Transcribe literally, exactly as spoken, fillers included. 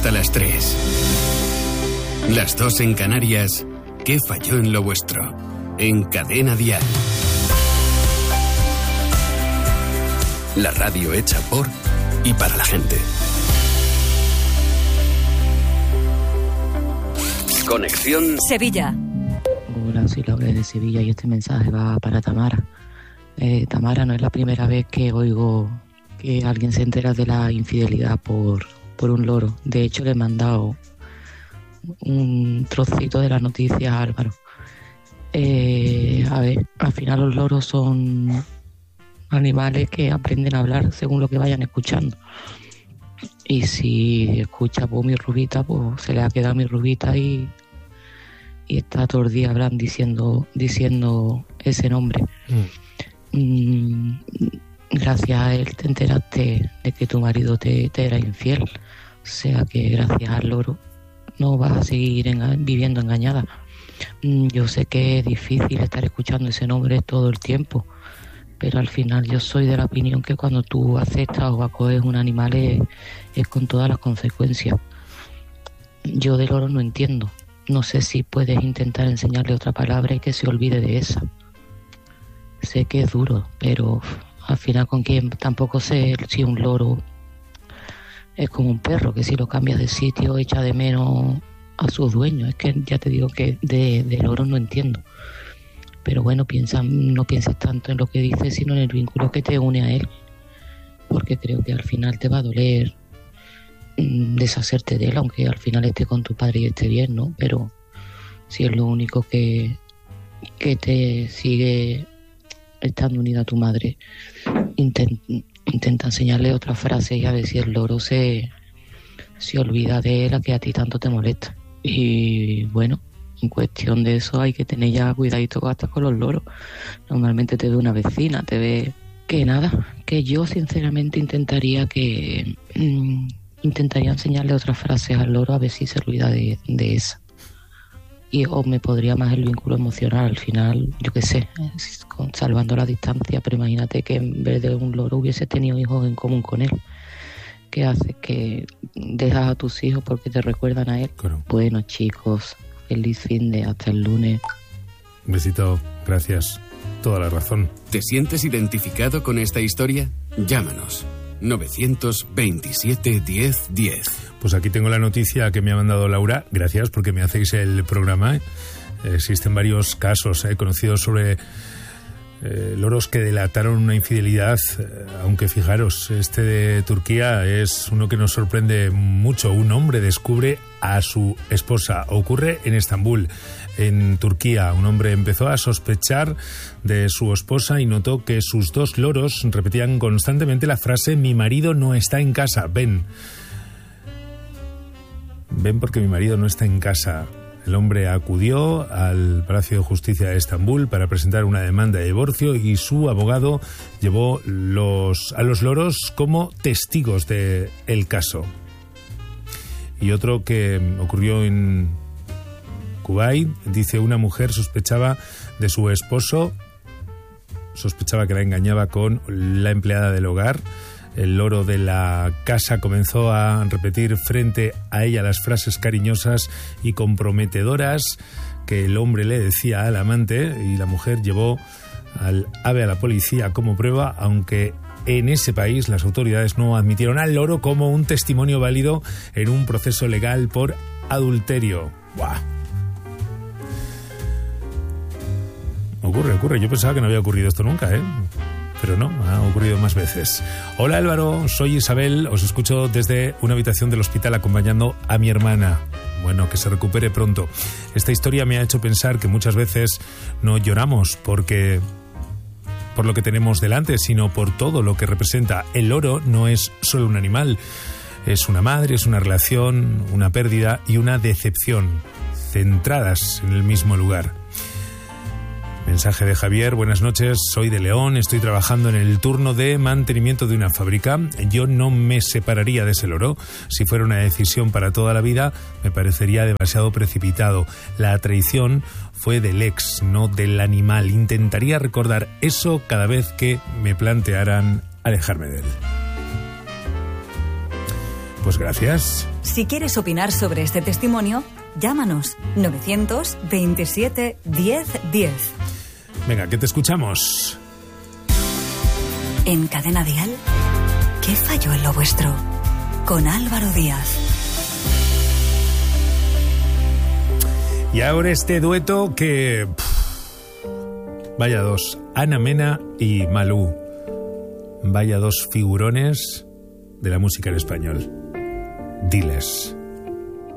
hasta las tres. Las dos en Canarias. ¿Qué falló en lo vuestro? En Cadena Dial. La radio hecha por y para la gente. Conexión Sevilla. Hola, soy Laura de Sevilla y este mensaje va para Tamara. Eh, Tamara, no es la primera vez que oigo que alguien se entera de la infidelidad por, por un loro. De hecho, le he mandado un trocito de la noticia a Álvaro. Eh, a ver, al final los loros son animales que aprenden a hablar según lo que vayan escuchando. Y si escucha pues mi rubita, pues se le ha quedado mi rubita y, y está todo el día hablando diciendo, diciendo ese nombre. Mm. Mm, gracias a él te enteraste de que tu marido te, te era infiel. O sea que gracias al loro no vas a seguir enga- viviendo engañada. Mm, yo sé que es difícil estar escuchando ese nombre todo el tiempo, pero al final yo soy de la opinión que cuando tú aceptas o acoges un animal es, es con todas las consecuencias. Yo del loro no entiendo. No sé si puedes intentar enseñarle otra palabra y que se olvide de esa. Sé que es duro, pero al final con quién tampoco sé si un loro es como un perro, que si lo cambias de sitio echa de menos a sus dueños. Es que ya te digo que de, de loro no entiendo. Pero bueno, piensa, no pienses tanto en lo que dices, sino en el vínculo que te une a él. Porque creo que al final te va a doler mmm, deshacerte de él, aunque al final esté con tu padre y esté bien, ¿no? Pero si es lo único que, que te sigue estando unida a tu madre, intent, intenta enseñarle otra frase y a ver si el loro se, se olvida de la que a ti tanto te molesta. Y bueno, en cuestión de eso hay que tener ya cuidadito hasta con los loros. Normalmente te ve una vecina, te ve que nada, que yo sinceramente intentaría que mmm, intentaría enseñarle otras frases al loro a ver si se olvida de, de esa. Y o me podría más el vínculo emocional al final, yo qué sé, con, salvando la distancia, pero imagínate que en vez de un loro hubiese tenido hijos en común con él. ¿Qué haces? Que dejas a tus hijos porque te recuerdan a él. Claro. Bueno, chicos, feliz fin de hasta el lunes. Un besito, gracias. Toda la razón. ¿Te sientes identificado con esta historia? Llámanos. novecientos veintisiete diez diez. Pues aquí tengo la noticia que me ha mandado Laura. Gracias porque me hacéis el programa. Existen varios casos eh, conocidos sobre eh, loros que delataron una infidelidad, eh, aunque fijaros, este de Turquía es uno que nos sorprende mucho. Un hombre descubre a su esposa. Ocurre en Estambul, en Turquía. Un hombre empezó a sospechar de su esposa y notó que sus dos loros repetían constantemente la frase: mi marido no está en casa, ven. Ven porque mi marido no está en casa. El hombre acudió al Palacio de Justicia de Estambul para presentar una demanda de divorcio y su abogado llevó los, a los loros como testigos del caso. Y otro que ocurrió en Kuwait, dice: una mujer sospechaba de su esposo, sospechaba que la engañaba con la empleada del hogar. El loro de la casa comenzó a repetir frente a ella las frases cariñosas y comprometedoras que el hombre le decía al amante, y la mujer llevó al ave a la policía como prueba, aunque en ese país las autoridades no admitieron al loro como un testimonio válido en un proceso legal por adulterio. ¡Buah! Ocurre, ocurre. Yo pensaba que no había ocurrido esto nunca, ¿eh? Pero no, ha ocurrido más veces. Hola Álvaro, soy Isabel, os escucho desde una habitación del hospital acompañando a mi hermana. Bueno, que se recupere pronto. Esta historia me ha hecho pensar que muchas veces no lloramos porque por lo que tenemos delante, sino por todo lo que representa. El loro no es solo un animal, es una madre, es una relación, una pérdida y una decepción, centradas en el mismo lugar. Mensaje de Javier: buenas noches, soy de León, estoy trabajando en el turno de mantenimiento de una fábrica. Yo no me separaría de ese loro. Si fuera una decisión para toda la vida, me parecería demasiado precipitado. La traición fue del ex, no del animal. Intentaría recordar eso cada vez que me plantearan alejarme de él. Pues gracias. Si quieres opinar sobre este testimonio, llámanos novecientos veintisiete diez diez. Venga, que te escuchamos. En Cadena Dial, ¿qué falló en lo vuestro? Con Álvaro Díaz. Y ahora este dueto que... Pff, vaya dos, Ana Mena y Malú. Vaya dos figurones de la música en español. Diles.